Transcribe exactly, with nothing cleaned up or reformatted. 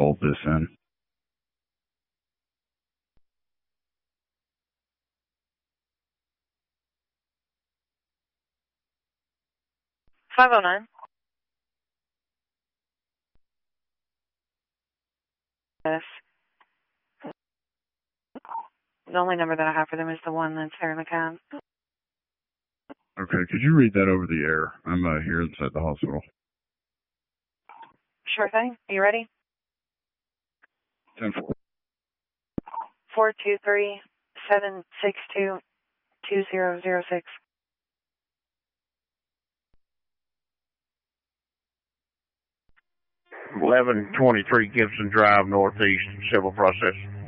fold this in. five oh nine. Yes. The only number that I have for them is the one that's there in the cab. Okay, could you read that over the air? I'm uh, here inside the hospital. Sure thing. Are you ready? ten four. four two three, seven six two, two zero zero six. eleven twenty-three Gibson Drive, Northeast, Civil Process.